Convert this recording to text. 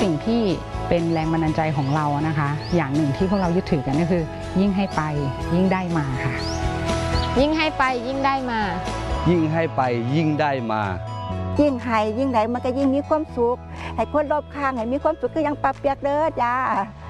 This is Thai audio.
สิ่งที่เป็นแรงบันดาลใจของเรานะคะอย่างหนึ่งที่พวกเรายึดถือกันก็คือยิ่งให้ไปยิ่งได้มาค่ะยิ่งให้ไปยิ่งได้มายิ่งให้ไปยิ่งได้มายิ่งให้ยิ่งไหนมันก็ยิ่งมีความสุขให้คนรอบข้างให้มีความสุขก็ยังปรับเปียกเด้อจ้า